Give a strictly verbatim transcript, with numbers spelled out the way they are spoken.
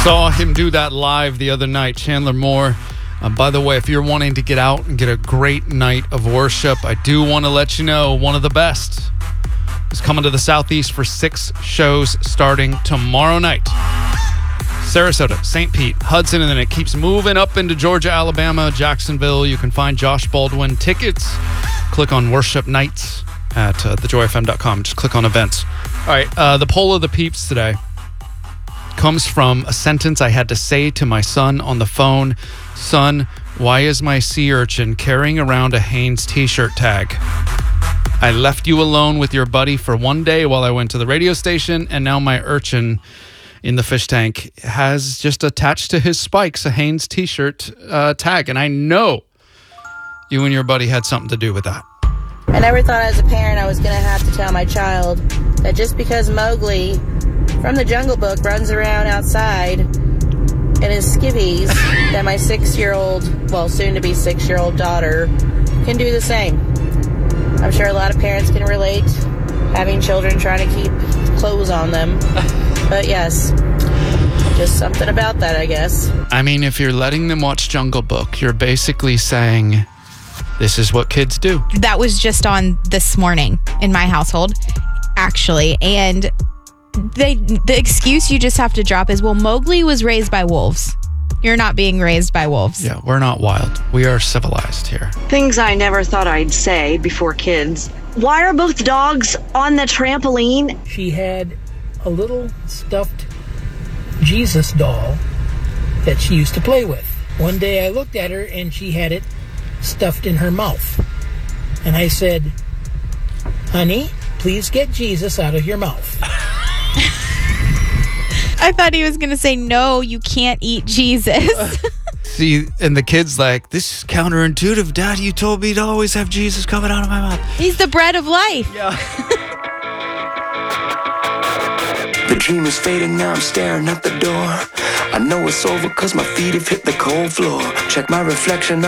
Saw him do that live the other night, Chandler Moore. Uh, by the way, if you're wanting to get out and get a great night of worship, I do want to let you know one of the best is coming to the Southeast for six shows starting tomorrow night. Sarasota, Saint Pete, Hudson, and then it keeps moving up into Georgia, Alabama, Jacksonville. You can find Josh Baldwin tickets. Click on Worship Nights at uh, the joy f m dot com. Just click on events. All right, uh, the poll of the peeps today comes from a sentence I had to say to my son on the phone. Son, why is my sea urchin carrying around a Hanes t-shirt tag? I left you alone with your buddy for one day while I went to the radio station, and now my urchin in the fish tank has just attached to his spikes a Hanes t-shirt uh, tag. And I know you and your buddy had something to do with that. I never thought as a parent I was going to have to tell my child that just because Mowgli from the Jungle Book runs around outside in his skivvies that my six-year-old, well, soon-to-be six-year-old daughter can do the same. I'm sure a lot of parents can relate, having children trying to keep clothes on them. But yes, just something about that, I guess. I mean, if you're letting them watch Jungle Book, you're basically saying this is what kids do. That was just on this morning in my household, actually. And they, the excuse you just have to drop is, well, Mowgli was raised by wolves. You're not being raised by wolves. Yeah, we're not wild. We are civilized here. Things I never thought I'd say before kids. Why are both dogs on the trampoline? She had a little stuffed Jesus doll that she used to play with. One day I looked at her and she had it stuffed in her mouth. And I said, honey, please get Jesus out of your mouth. I thought he was going to say, no, you can't eat Jesus. See, and the kid's like, this is counterintuitive. Dad, you told me to always have Jesus coming out of my mouth. He's the bread of life. Yeah. The dream is fading, now I'm staring at the door. I know it's over cause my feet have hit the cold floor. Check my reflection